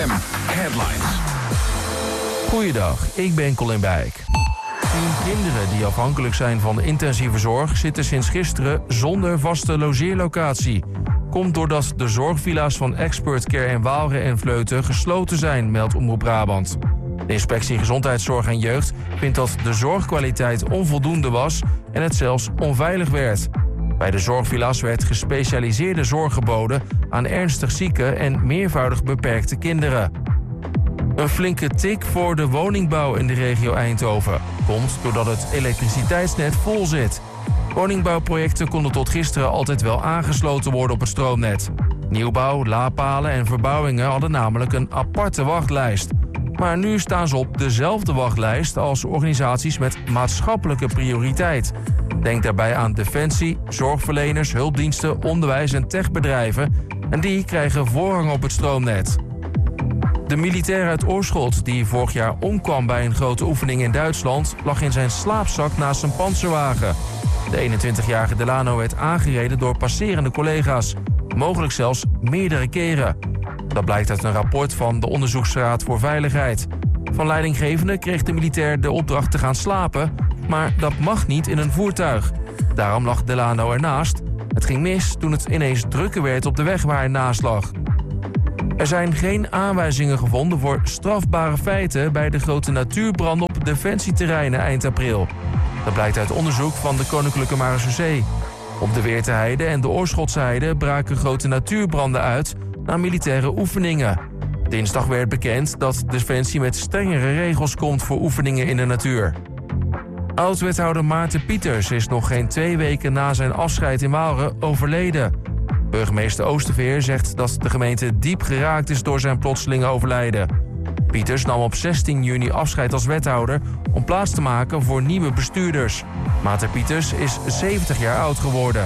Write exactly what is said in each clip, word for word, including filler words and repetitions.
Headlines. Goeiedag, ik ben Colin Bijk. Tien kinderen die afhankelijk zijn van intensieve zorg zitten sinds gisteren zonder vaste logeerlocatie. Komt doordat de zorgvilla's van Expert Care in Waalre en Vleuten gesloten zijn, meldt Omroep Brabant. De inspectie Gezondheidszorg en Jeugd vindt dat de zorgkwaliteit onvoldoende was en het zelfs onveilig werd. Bij de zorgvilla's werd gespecialiseerde zorg geboden aan ernstig zieke en meervoudig beperkte kinderen. Een flinke tik voor de woningbouw in de regio Eindhoven komt doordat het elektriciteitsnet vol zit. Woningbouwprojecten konden tot gisteren altijd wel aangesloten worden op het stroomnet. Nieuwbouw, laadpalen en verbouwingen hadden namelijk een aparte wachtlijst. Maar nu staan ze op dezelfde wachtlijst als organisaties met maatschappelijke prioriteit. Denk daarbij aan defensie, zorgverleners, hulpdiensten, onderwijs en techbedrijven. En die krijgen voorrang op het stroomnet. De militair uit Oorschot, die vorig jaar omkwam bij een grote oefening in Duitsland, lag in zijn slaapzak naast zijn panzerwagen. De eenentwintigjarige Delano werd aangereden door passerende collega's, mogelijk zelfs meerdere keren. Dat blijkt uit een rapport van de Onderzoeksraad voor Veiligheid. Van leidinggevende kreeg de militair de opdracht te gaan slapen, maar dat mag niet in een voertuig. Daarom lag Delano ernaast. Het ging mis toen het ineens drukker werd op de weg waar hij naast lag. Er zijn geen aanwijzingen gevonden voor strafbare feiten bij de grote natuurbranden op defensieterreinen eind april. Dat blijkt uit onderzoek van de Koninklijke Marechaussee. Op de Weerteheide en de Oorschotse heide braken grote natuurbranden uit na militaire oefeningen. Dinsdag werd bekend dat Defensie met strengere regels komt voor oefeningen in de natuur. Oud-wethouder Maarten Pieters is nog geen twee weken na zijn afscheid in Waalre overleden. Burgemeester Oosterveer zegt dat de gemeente diep geraakt is door zijn plotselinge overlijden. Pieters nam op zestien juni afscheid als wethouder om plaats te maken voor nieuwe bestuurders. Maarten Pieters is zeventig jaar oud geworden.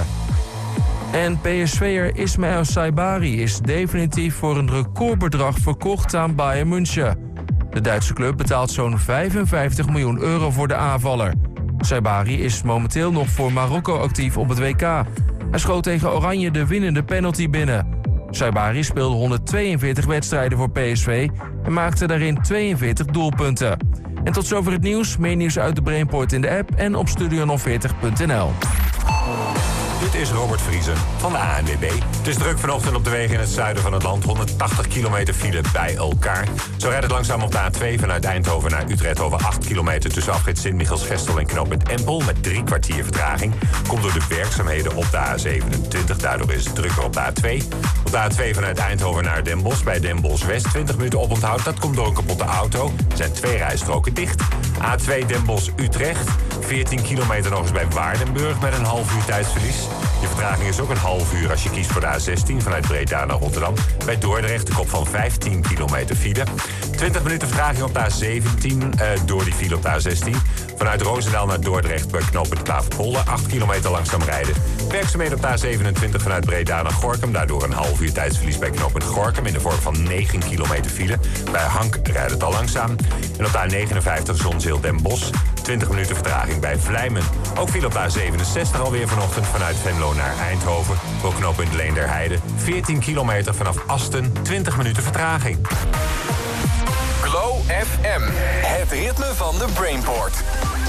En P S V'er Ismaël Saibari is definitief voor een recordbedrag verkocht aan Bayern München. De Duitse club betaalt zo'n vijfenvijftig miljoen euro voor de aanvaller. Saibari is momenteel nog voor Marokko actief op het W K. Hij schoot tegen Oranje de winnende penalty binnen. Saibari speelde honderdtweeënveertig wedstrijden voor P S V en maakte daarin tweeënveertig doelpunten. En tot zover het nieuws. Meer nieuws uit de Brainport in de app en op studio nul veertig punt n l. Dit is Robert Vriezen van de A N W B. Het is druk vanochtend op de wegen in het zuiden van het land. honderdtachtig kilometer file bij elkaar. Zo rijdt het langzaam op de A twee vanuit Eindhoven naar Utrecht over acht kilometer... tussen afrit Sint-Michiels-Gestel en knooppunt Empel... met drie kwartier vertraging. Komt door de werkzaamheden op de A zevenentwintig. Daardoor is het drukker op de A twee. Op de A twee vanuit Eindhoven naar Den Bosch bij Den Bosch West. twintig minuten oponthoud. Dat komt door een kapotte auto. Er zijn twee rijstroken dicht. A twee Den Bosch-Utrecht. veertien kilometer nog eens bij Waardenburg met een half uur tijdsverlies. Je vertraging is ook een half uur als je kiest voor de A zestien vanuit Breda naar Rotterdam. Bij Dordrecht de kop van vijftien kilometer file. twintig minuten vertraging op de A zeventien uh, door die file op de A zestien. Vanuit Roosendaal naar Dordrecht bij knooppunt Klaverpolder. acht kilometer langzaam rijden. Werkzaamheden op de A zevenentwintig vanuit Breda naar Gorinchem. Daardoor een half uur tijdsverlies bij knooppunt Gorinchem in de vorm van negen kilometer file. Bij Hank rijdt het al langzaam. En op de A negenenvijftig Zonzeel Den Bosch. twintig minuten vertraging bij Vlijmen. Ook viel op de A zevenenzestig alweer vanochtend vanuit Venlo naar Eindhoven. Voor knooppunt Leenderheide. veertien kilometer vanaf Asten. twintig minuten vertraging. Glow F M. Het ritme van de Brainport.